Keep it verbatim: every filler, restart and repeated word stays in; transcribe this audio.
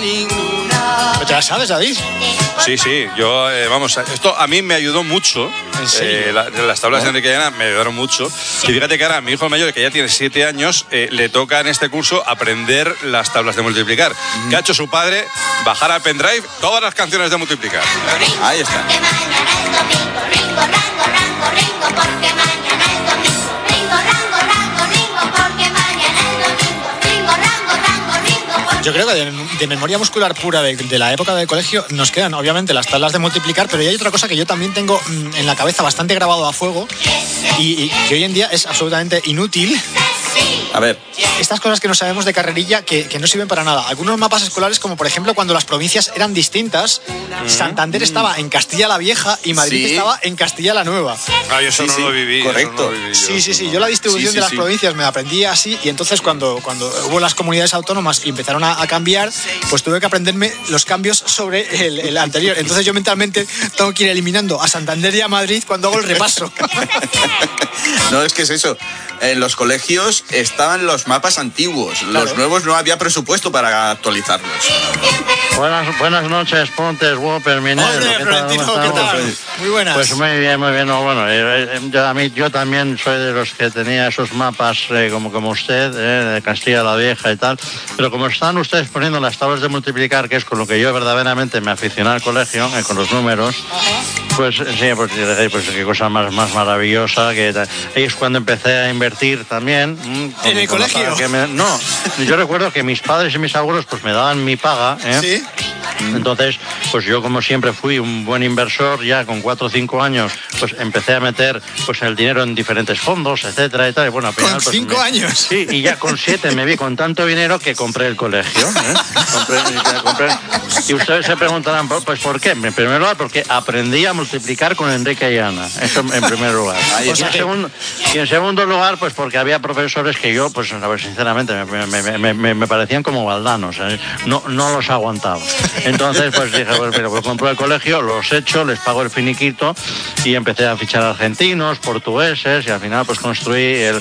ninguna. ¿Te la sabes, David? Sí, sí, yo, eh, vamos, esto a mí me ayudó mucho. ¿En serio? Eh, la, las tablas de Enrique y Ana me ayudaron mucho. Y fíjate que ahora a mi hijo el mayor, que ya tiene siete años, eh, le toca en este curso aprender las tablas de multiplicar. Mm. ¿Qué ha hecho su padre? Bajar al pendrive todas las canciones de multiplicar. Ahí está. Porque mañana es domingo, ringo, rango, rango, ringo, porque mañana es domingo. Ringo, rango, rango, ringo, porque mañana es domingo. Ringo, rango, rango, ringo, porque... Yo creo que de, de memoria muscular pura de, de la época del colegio nos quedan obviamente las tablas de multiplicar, pero hay otra cosa que yo también tengo mm, en la cabeza bastante grabado a fuego y, y que hoy en día es absolutamente inútil. A ver. Estas cosas que no sabemos de carrerilla que, que no sirven para nada. Algunos mapas escolares, como por ejemplo cuando las provincias eran distintas, mm. Santander estaba en Castilla la Vieja y Madrid sí. estaba en Castilla la Nueva. Ah, yo eso sí, no sí. lo viví. Correcto. No lo viví yo, sí, sí, sí. Yo la distribución sí, sí, de las sí. provincias me la aprendí así y entonces cuando, cuando hubo las comunidades autónomas y empezaron a, a cambiar, pues tuve que aprenderme los cambios sobre el, el anterior. Entonces yo mentalmente tengo que ir eliminando a Santander y a Madrid cuando hago el repaso. No, es que es eso. En los colegios estaban los mapas antiguos. Claro. Los nuevos no había presupuesto para actualizarlos. Buenas, buenas noches, Pontes, Whopper, Minero. Oye, ¿Qué Florentino, tal? ¿qué tal? Muy buenas. Pues muy bien, muy bien. No, bueno, eh, yo, a mí, yo también soy de los que tenía esos mapas eh, como, como usted, eh, de Castilla la Vieja y tal. Pero como están ustedes poniendo las tablas de multiplicar, que es con lo que yo verdaderamente me aficioné al colegio, eh, con los números, ajá. Pues sí, pues, pues qué cosa más, más maravillosa. Que, ahí es cuando empecé a invertir también. ¿En con, el con colegio? Que me, no, yo recuerdo que mis padres y mis abuelos pues me daban mi paga, ¿eh? Sí. Entonces, pues yo como siempre fui un buen inversor, ya con cuatro o cinco años, pues empecé a meter pues el dinero en diferentes fondos, etcétera y tal. Y bueno, al final, ¿Con pues, cinco me, años? Sí, y ya con siete me vi con tanto dinero que compré el colegio. ¿eh? Compré, compré, y ustedes se preguntarán, pues ¿por qué? En primer lugar, porque aprendí a multiplicar con Enrique y Ana. Eso en primer lugar. Y en, segundo, y en segundo lugar, pues porque había profesores que yo, pues a ver, sinceramente, me, me, me, me, me parecían como baldanos. ¿eh? No, no los aguantaba. Entonces, pues dije, pues, mira, pues compro el colegio, los echo, les pago el finiquito y empecé a fichar argentinos, portugueses y al final pues construí el,